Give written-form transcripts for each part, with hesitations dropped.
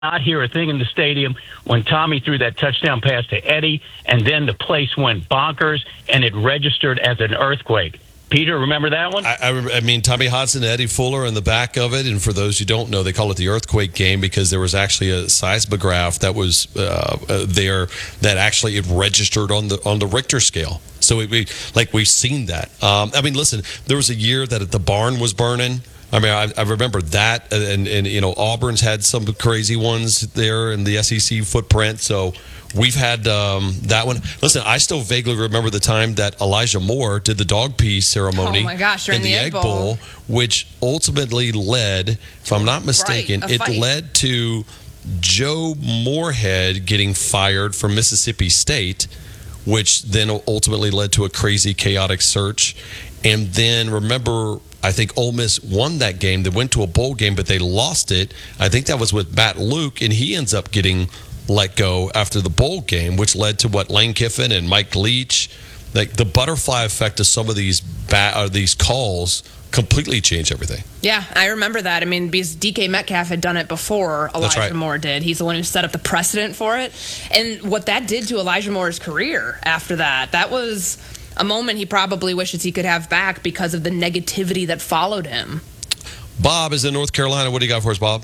not hear a thing in the stadium when Tommy threw that touchdown pass to Eddie, and then the place went bonkers, and it registered as an earthquake. Peter, remember that one? I mean, Tommy Hodson and Eddie Fuller in the back of it. And for those who don't know, they call it the earthquake game because there was actually a seismograph that was there that actually it registered on the Richter scale. So we've seen that. I mean, listen, there was a year that the barn was burning. I mean, I remember that, and Auburn's had some crazy ones there in the SEC footprint. So we've had that one. Listen, I still vaguely remember the time that Elijah Moore did the dog pee ceremony. Oh my gosh, during in the Egg Bowl, which ultimately led, if I'm not mistaken, it led to Joe Moorhead getting fired from Mississippi State, which then ultimately led to a crazy, chaotic search. And then remember, I think Ole Miss won that game. They went to a bowl game, but they lost it. I think that was with Matt Luke, and he ends up getting let go after the bowl game, which led to Lane Kiffin and Mike Leach. Like the butterfly effect of some of these calls completely changed everything. Yeah, I remember that. I mean, because DK Metcalf had done it before Elijah Moore did. He's the one who set up the precedent for it. And what that did to Elijah Moore's career after that was a moment he probably wishes he could have back because of the negativity that followed him. Bob is in North Carolina. What do you got for us, Bob?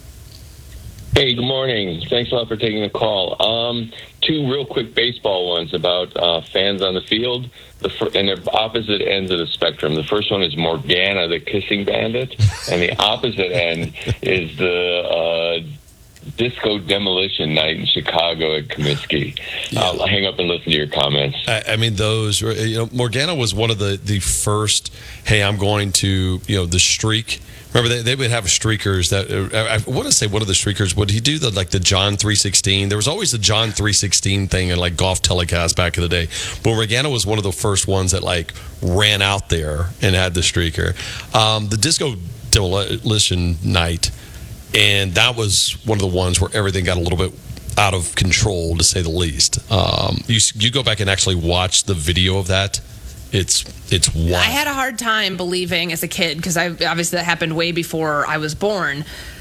Hey, good morning. Thanks a lot for taking the call. Two real quick baseball ones about fans on the field, and they're opposite ends of the spectrum. The first one is Morgana, the kissing bandit, and the opposite end is the Disco Demolition Night in Chicago at Comiskey. Yeah. I'll hang up and listen to your comments. I mean, those, Morgana was one of the first, hey, I'm going to, the streak. Remember, they would have streakers that, I want to say one of the streakers, would he do the John 316? There was always the John 316 thing in golf telecast back in the day. But Morgana was one of the first ones that ran out there and had the streaker. The Disco Demolition Night, and that was one of the ones where everything got a little bit out of control, to say the least. You go back and actually watch the video of that. It's wild. I had a hard time believing as a kid, because obviously that happened way before I was born.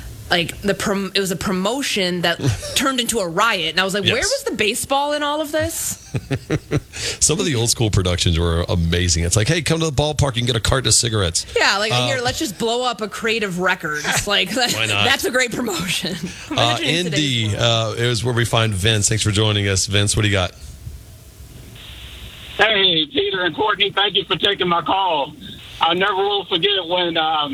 It was a promotion that turned into a riot, and I was like, Where was the baseball in all of this? Some of the old school productions were amazing. It's like, hey, come to the ballpark and get a carton of cigarettes. Yeah, here, let's just blow up a Creative Records. Why not? That's a great promotion. Indy is where we find Vince. Thanks for joining us, Vince. What do you got? Hey, Peter and Courtney, thank you for taking my call. I never will forget when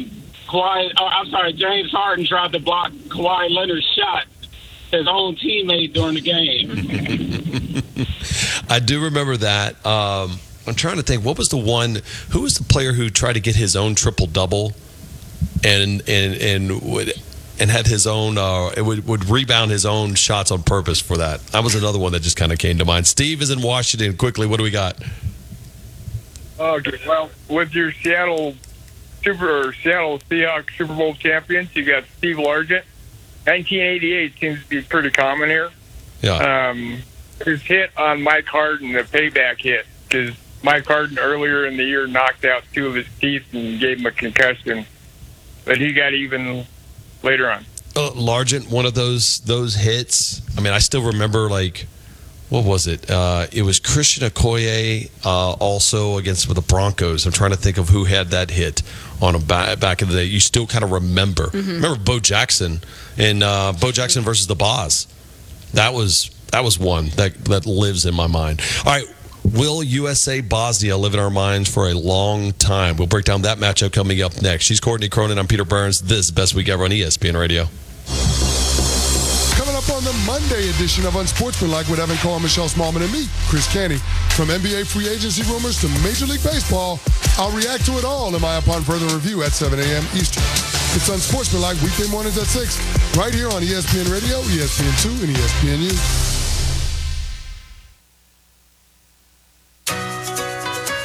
James Harden tried to block Kawhi Leonard's shot, his own teammate, during the game. I do remember that. I'm trying to think, who was the player who tried to get his own triple-double and had his own, would rebound his own shots on purpose for that. That was another one that just kind of came to mind. Steve is in Washington. Quickly, what do we got? Okay, well, with your Seattle Seahawks Super Bowl champions, you got Steve Largent. 1988 seems to be pretty common here. Yeah. His hit on Mike Harden, the payback hit, because Mike Harden earlier in the year knocked out two of his teeth and gave him a concussion, but he got even later on. Largent, one of those hits. I mean, I still remember, what was it? It was Christian Okoye also against the Broncos. I'm trying to think of who had that hit on him back in the day. You still kind of remember. Mm-hmm. Remember Bo Jackson and Bo Jackson versus the Boz. That was one that lives in my mind. All right. Will USA Bosnia live in our minds for a long time? We'll break down that matchup coming up next. She's Courtney Cronin. I'm Peter Burns. This is Best Week Ever on ESPN Radio. Coming up on the Monday edition of Unsportsmanlike with Evan Carr, Michelle Smallman, and me, Chris Canty. From NBA free agency rumors to Major League Baseball, I'll react to it all in my Upon Further Review at 7 a.m. Eastern. It's Unsportsmanlike weekday mornings at 6, right here on ESPN Radio, ESPN2, and ESPNU. Shop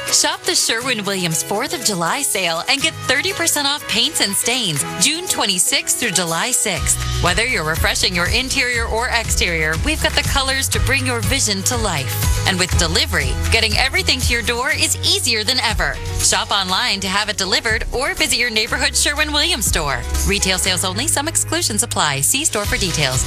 the Sherwin-Williams 4th of July sale and get 30% off paints and stains June 26th through July 6th. Whether you're refreshing your interior or exterior, we've got the colors to bring your vision to life. And with delivery, getting everything to your door is easier than ever. Shop online to have it delivered or visit your neighborhood Sherwin-Williams store. Retail sales only. Some exclusions apply. See store for details.